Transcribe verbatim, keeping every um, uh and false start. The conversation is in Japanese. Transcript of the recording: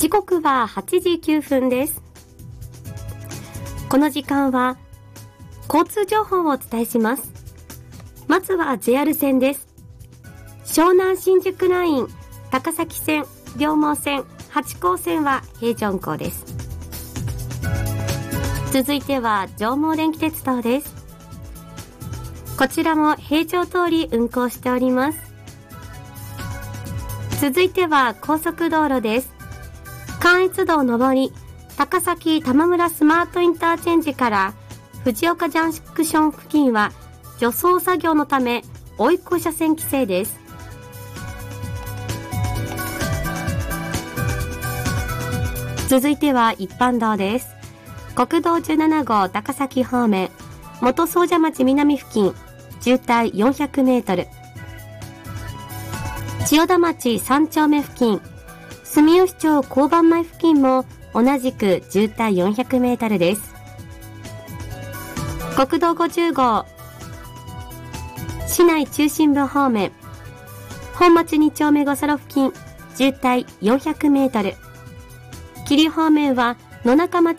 時刻ははちじきゅうふんです。この時間は交通情報をお伝えします。まずは ジェイアール 線です。湘南新宿ライン、高崎線、両毛線、八高線は平常運行です。続いては上毛電気鉄道です。こちらも平常通り運行しております。続いては高速道路です。関越道上り高崎玉村スマートインターチェンジから藤岡ジャンクション付近は除草作業のため追い越し車線規制です。続いては一般道です。国道じゅうななごう高崎方面元総社町南付近渋滞よんひゃくメートル、千代田町さん丁目付近住吉町交番前付近も同じく渋滞よんひゃくメートルです。国道ごじゅうごう市内中心部方面本町に丁目ごそろ付近渋滞よんひゃくメートル、桐方面は野中町